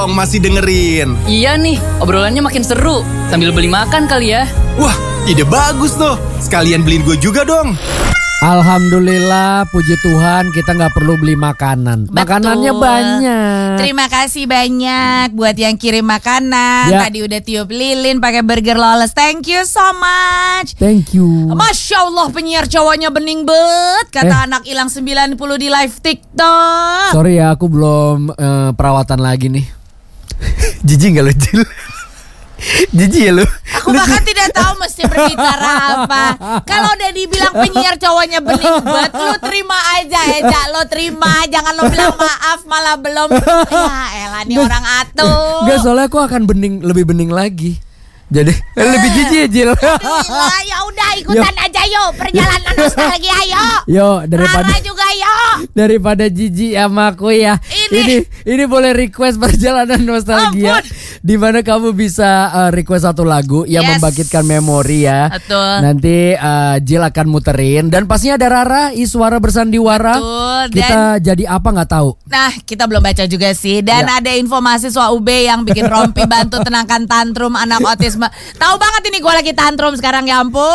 masih dengerin. Iya nih, obrolannya makin seru. Sambil beli makan kali ya. Wah, ide bagus tuh. Sekalian beliin gue juga dong. Alhamdulillah, puji Tuhan kita nggak perlu beli makanan. Betul. Makanannya banyak. Terima kasih banyak buat yang kirim makanan. Ya. Tadi udah tiup lilin pakai burger loles. Thank you so much. Thank you. Masya Allah, penyiar cowoknya bening bet. Kata anak hilang 90 di live TikTok. Sorry ya, aku belum perawatan lagi nih. Jijik nggak lu, Jil? Jijik ya lu? Aku bahkan tidak tahu mesti berbicara apa. Kalau udah dibilang penyiar cowoknya bening bet, lu terima aja Eja. Lo terima, jangan lo bilang maaf malah belum. Ya elah nih orang atur. Gak, soalnya aku akan lebih bening lagi. Jadi lebih jijik ya, Jil. Ya udah ikutan aja yuk. Perjalanan nostalgia yuk. Yo, daripada Rara juga yuk. daripada jijik sama aku ya. Ini boleh request perjalanan nostalgia. Di mana kamu bisa request satu lagu yang Yes. membangkitkan memori ya. Betul. Nanti Jill akan muterin dan pastinya ada Rara, Iswara bersandiwara. Betul, dan- Kita jadi apa nggak tahu. Nah, kita belum baca juga sih. Dan Ya. ada info mahasiswa UB yang bikin rompi bantu tenangkan tantrum anak autisme. Tahu banget ini gue lagi tantrum sekarang, ya ampun.